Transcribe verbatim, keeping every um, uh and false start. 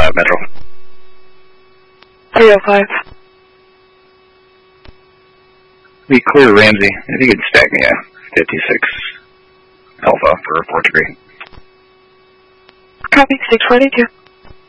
five Metro. three oh five. Be clear, Ramsey. If you could stack me a fifty-six Alpha for four degree. Copy, six forty-two.